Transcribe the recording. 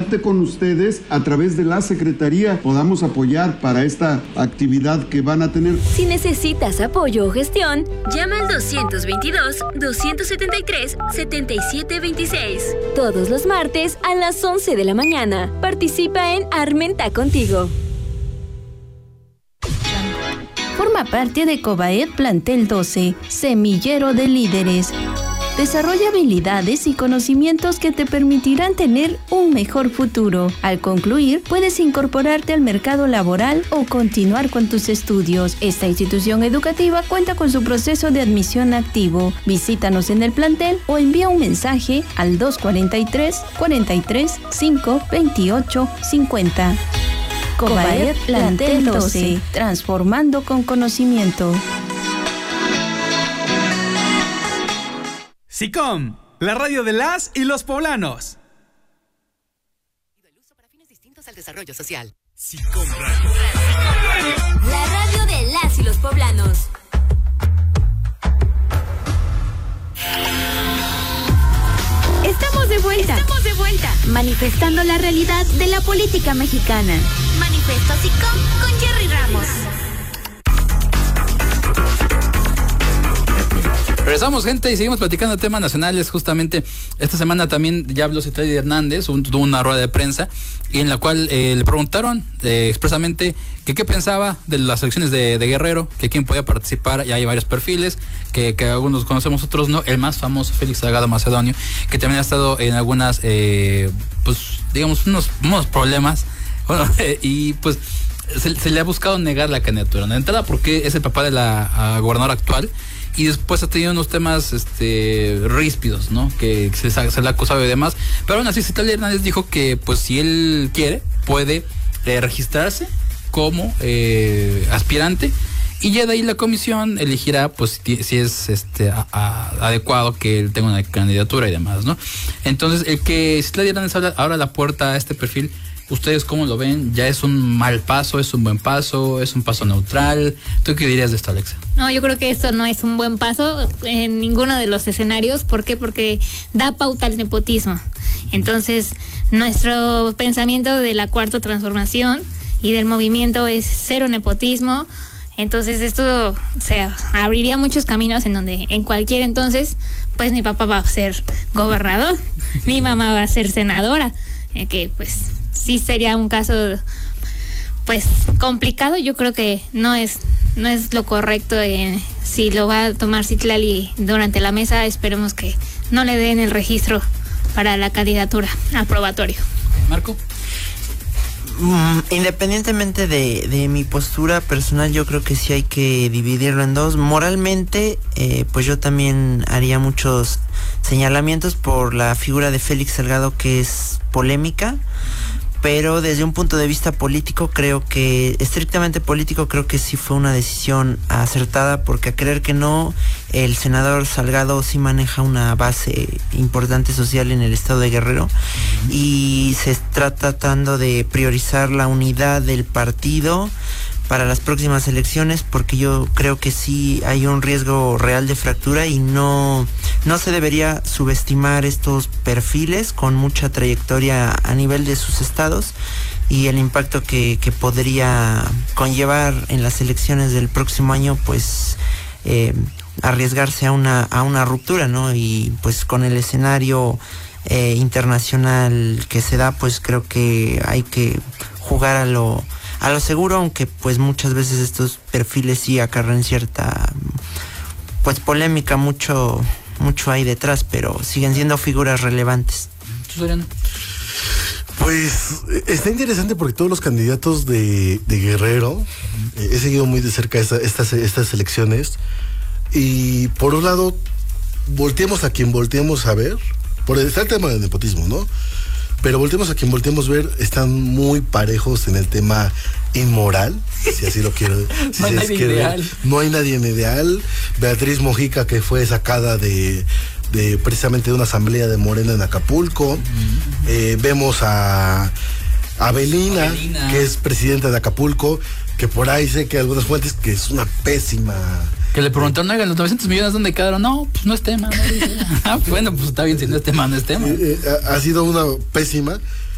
contacte con ustedes a través de la Secretaría, podamos apoyar para esta actividad que van a tener. Si necesitas apoyo o gestión, llama al 222-273-7726. Todos los martes a las 11 de la mañana. Participa en Armenta Contigo. Forma parte de Cobaed Plantel 12, semillero de líderes. Desarrolla habilidades y conocimientos que te permitirán tener un mejor futuro. Al concluir, puedes incorporarte al mercado laboral o continuar con tus estudios. Esta institución educativa cuenta con su proceso de admisión activo. Visítanos en el plantel o envía un mensaje al 243-43-528-50. Cobaed Plantel 12, transformando con conocimiento. SICOM, la radio de las y los poblanos. El uso para fines distintos al desarrollo social. SICOM Radio. La radio de las y los poblanos. Estamos de vuelta. Manifestando la realidad de la política mexicana. Manifiesto SICOM con Jerry Ramos. Regresamos, gente, y seguimos platicando de temas nacionales. Justamente esta semana también ya habló Citlali Hernández, tuvo una rueda de prensa y en la cual le preguntaron expresamente que qué pensaba de las elecciones de Guerrero, que quién podía participar. Ya hay varios perfiles que algunos conocemos, otros no. El más famoso, Félix Salgado Macedonio, que también ha estado en algunas pues digamos unos problemas, bueno, y pues se le ha buscado negar la candidatura, ¿no? De entrada porque es el papá de la gobernadora actual. Y después ha tenido unos temas ríspidos, ¿no? Que se le ha acusado y demás. Pero aún así, Citlali Hernández dijo que, pues, si él quiere, puede registrarse como aspirante. Y ya de ahí la comisión elegirá, pues, si es adecuado que él tenga una candidatura y demás, ¿no? Entonces, el que Citlali Hernández abra la puerta a este perfil, ¿ustedes cómo lo ven? ¿Ya es un mal paso? ¿Es un buen paso? ¿Es un paso neutral? ¿Tú qué dirías de esto, Alexa? No, yo creo que esto no es un buen paso en ninguno de los escenarios. ¿Por qué? Porque da pauta al nepotismo. Entonces, nuestro pensamiento de la Cuarta Transformación y del movimiento es cero nepotismo. Entonces, esto abriría muchos caminos en donde en cualquier entonces, pues mi papá va a ser gobernador, mi mamá va a ser senadora, que pues sí sería un caso pues complicado. Yo creo que no es lo correcto. Si lo va a tomar Citlali durante la mesa, esperemos que no le den el registro para la candidatura aprobatorio. Marco. Independientemente de mi postura personal, yo creo que sí hay que dividirlo en dos. Moralmente, pues yo también haría muchos señalamientos por la figura de Félix Salgado, que es polémica, pero desde un punto de vista político, estrictamente político, creo que sí fue una decisión acertada, porque a creer que no, el senador Salgado sí maneja una base importante social en el estado de Guerrero, y se está tratando de priorizar la unidad del partido para las próximas elecciones, porque yo creo que sí hay un riesgo real de fractura y no se debería subestimar estos perfiles con mucha trayectoria a nivel de sus estados y el impacto que podría conllevar en las elecciones del próximo año, pues arriesgarse a una ruptura, ¿no? Y pues con el escenario internacional que se da, pues creo que hay que jugar a lo seguro, aunque pues muchas veces estos perfiles sí acarrean cierta pues polémica, mucho hay detrás, pero siguen siendo figuras relevantes. Pues está interesante porque todos los candidatos de Guerrero, he seguido muy de cerca estas elecciones, y por un lado, volteemos a quien volteemos a ver, está el tema del nepotismo, ¿no? Pero volteemos a quien volteemos a ver, están muy parejos en el tema inmoral, si así lo quiero. No hay nadie ideal. No hay nadie ideal. Beatriz Mojica, que fue sacada de precisamente de una asamblea de Morena en Acapulco. Vemos a Abelina, que es presidenta de Acapulco, que por ahí sé que algunas fuentes que es una pésima. Que le preguntaron, oigan, los 900 millones, ¿dónde quedaron? No, pues no es tema. No. Bueno, pues está bien, si no es tema, no es tema. Ha sido una pésima,